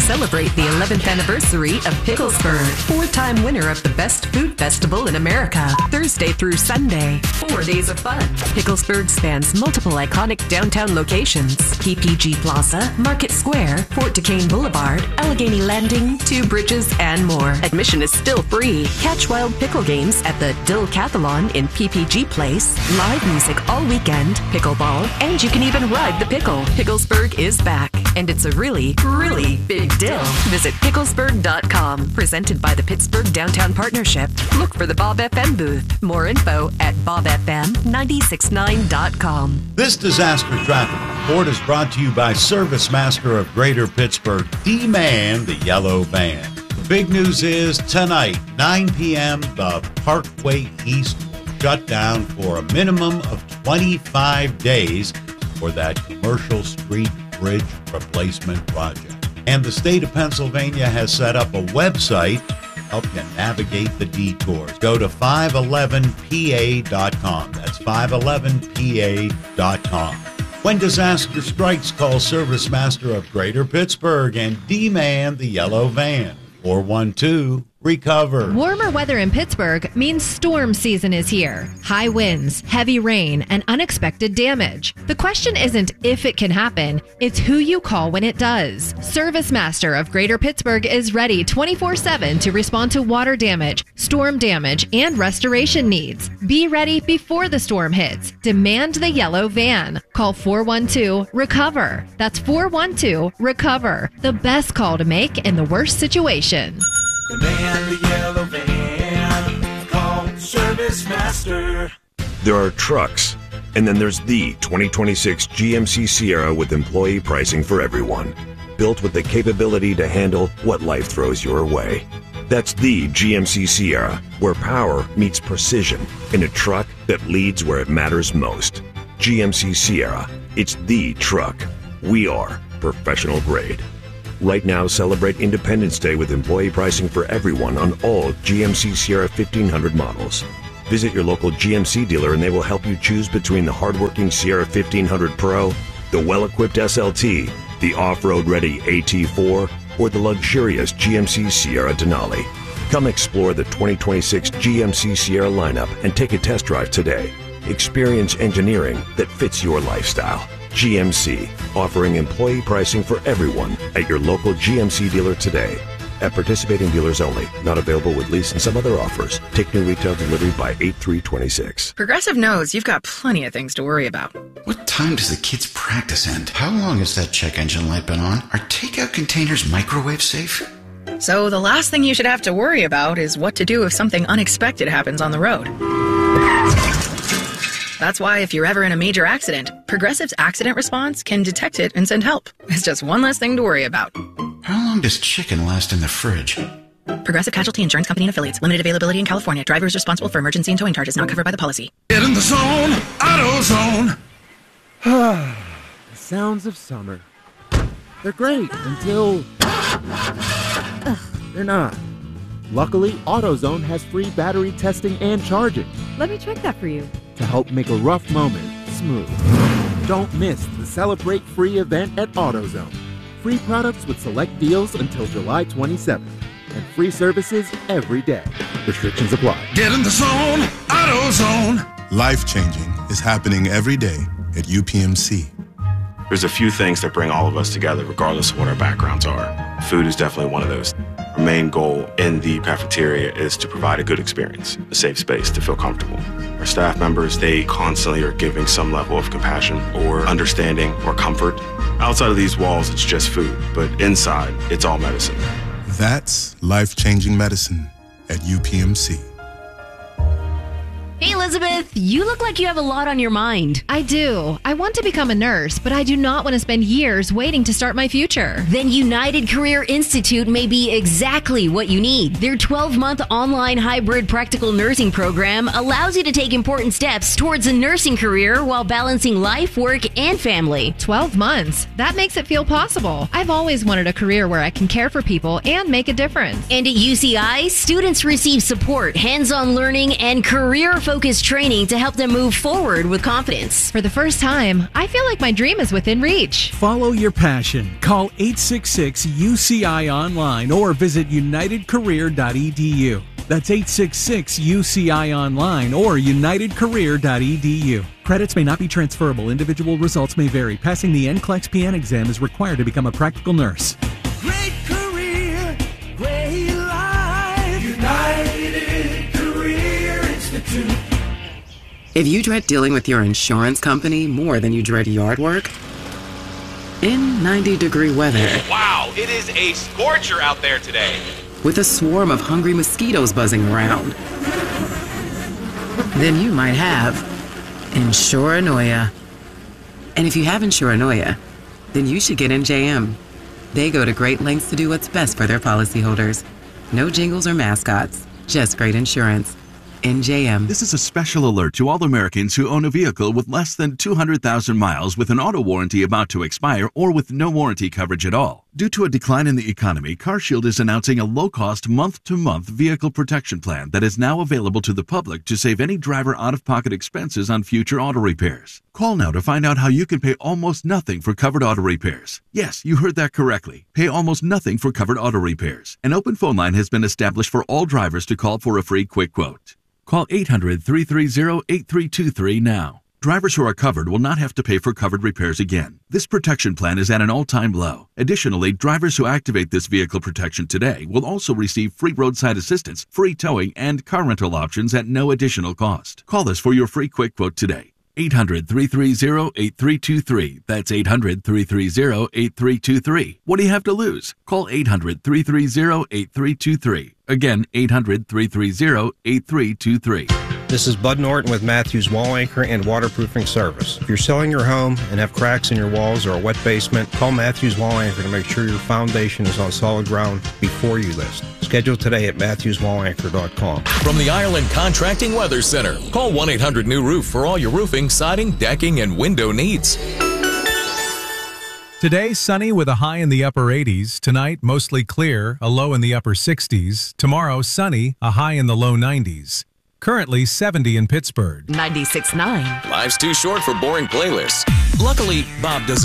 celebrate the 11th anniversary of Picklesburg, 4-time winner of the Best Food Festival in America, Thursday through Sunday. 4 days of fun. Picklesburg spans multiple iconic downtown locations: PPG Plaza, Market Square, Fort Duquesne Boulevard, Allegheny Landing, Two Bridges, and more. Admission is still free. Catch wild pickle games at the Dill-Cathalon in PPG Place, live music all weekend, pickleball, and you can even ride the pickle. Picklesburg is back, and it's a really, really big deal. Visit picklesburg.com. Presented by the Pittsburgh Downtown Partnership. Look for the Bob FM booth. More info at bobfm969.com. This disaster traffic report is brought to you by Service Master of Greater Pittsburgh, D-Man, the yellow van. The big news is tonight, 9 p.m., the Parkway East will shut down for a minimum of 25 days for that commercial street bridge replacement project. And the state of Pennsylvania has set up a website to help you navigate the detours. Go to 511pa.com. That's 511pa.com. When disaster strikes, call Service Master of Greater Pittsburgh and D-Man the yellow van. 412-RECOVER. Warmer weather in Pittsburgh means storm season is here. High winds, heavy rain, and unexpected damage. The question isn't if it can happen, it's who you call when it does. Service Master of Greater Pittsburgh is ready 24/7 to respond to water damage, storm damage, and restoration needs. Be ready before the storm hits. Demand the yellow van. Call 412-RECOVER. That's 412-RECOVER. The best call to make in the worst situation. Demand the yellow van. Call Service Master. There are trucks, and then there's the 2026 GMC Sierra with employee pricing for everyone. Built with the capability to handle what life throws your way. That's the GMC Sierra, where power meets precision in a truck that leads where it matters most. GMC Sierra, it's the truck. We are professional grade. Right now, celebrate Independence Day with employee pricing for everyone on all GMC Sierra 1500 models. Visit your local GMC dealer and they will help you choose between the hardworking Sierra 1500 Pro, the well-equipped SLT, the off-road ready AT4, or the luxurious GMC Sierra Denali. Come explore the 2026 GMC Sierra lineup and take a test drive today. Experience engineering that fits your lifestyle. GMC, offering employee pricing for everyone at your local GMC dealer today. At participating dealers only. Not available with lease and some other offers. Take new retail delivery by 8/3/26. Progressive knows you've got plenty of things to worry about. What time does the kids' practice end? How long has that check engine light been on? Are takeout containers microwave safe? So the last thing you should have to worry about is what to do if something unexpected happens on the road. That's why if you're ever in a major accident, Progressive's accident response can detect it and send help. It's just one less thing to worry about. How long does chicken last in the fridge? Progressive Casualty Insurance Company and Affiliates. Limited availability in California. Driver is responsible for emergency and towing charges not covered by the policy. Get in the zone, AutoZone. The sounds of summer. They're great until... they're not. Luckily, AutoZone has free battery testing and charging. Let me check that for you. To help make a rough moment smooth. Don't miss the Celebrate Free event at AutoZone. Free products with select deals until July 27th. And free services every day. Restrictions apply. Get in the zone, AutoZone. Life-changing is happening every day at UPMC. There's a few things that bring all of us together regardless of what our backgrounds are. Food is definitely one of those. Our main goal in the cafeteria is to provide a good experience, a safe space to feel comfortable. Our staff members, they constantly are giving some level of compassion or understanding or comfort. Outside of these walls, it's just food, but inside, it's all medicine. That's life-changing medicine at UPMC. Hey, Elizabeth, you look like you have a lot on your mind. I do. I want to become a nurse, but I do not want to spend years waiting to start my future. Then United Career Institute may be exactly what you need. Their 12-month online hybrid practical nursing program allows you to take important steps towards a nursing career while balancing life, work, and family. 12 months? That makes it feel possible. I've always wanted a career where I can care for people and make a difference. And at UCI, students receive support, hands-on learning, and career career-focused training to help them move forward with confidence. For the first time, I feel like my dream is within reach. Follow your passion. Call 866-UCI online or visit unitedcareer.edu. That's 866-UCI online or unitedcareer.edu. Credits may not be transferable. Individual results may vary. Passing the NCLEX PN exam is required to become a practical nurse. Great career, great life. United Career Institute. If you dread dealing with your insurance company more than you dread yard work, in 90-degree weather. Wow, it is a scorcher out there today. With a swarm of hungry mosquitoes buzzing around, then you might have Insuranoia. And if you have Insuranoia, then you should get NJM. They go to great lengths to do what's best for their policyholders. No jingles or mascots, just great insurance. NJM. This is a special alert to all Americans who own a vehicle with less than 200,000 miles with an auto warranty about to expire or with no warranty coverage at all. Due to a decline in the economy, CarShield is announcing a low-cost month-to-month vehicle protection plan that is now available to the public to save any driver out-of-pocket expenses on future auto repairs. Call now to find out how you can pay almost nothing for covered auto repairs. Yes, you heard that correctly. Pay almost nothing for covered auto repairs. An open phone line has been established for all drivers to call for a free quick quote. Call 800-330-8323 now. Drivers who are covered will not have to pay for covered repairs again. This protection plan is at an all-time low. Additionally, drivers who activate this vehicle protection today will also receive free roadside assistance, free towing, and car rental options at no additional cost. Call us for your free quick quote today. 800-330-8323. That's 800-330-8323. What do you have to lose? Call 800-330-8323. Again, 800-330-8323. This is Bud Norton with Matthews Wall Anchor and Waterproofing Service. If you're selling your home and have cracks in your walls or a wet basement, call Matthews Wall Anchor to make sure your foundation is on solid ground before you list. Schedule today at MatthewsWallAnchor.com. From the Ireland Contracting Weather Center, call 1-800-NEW-ROOF for all your roofing, siding, decking, and window needs. Today, sunny with a high in the upper 80s. Tonight, mostly clear, a low in the upper 60s. Tomorrow, sunny, a high in the low 90s. Currently 70 in Pittsburgh. 96.9. Life's too short for boring playlists. Luckily, Bob doesn't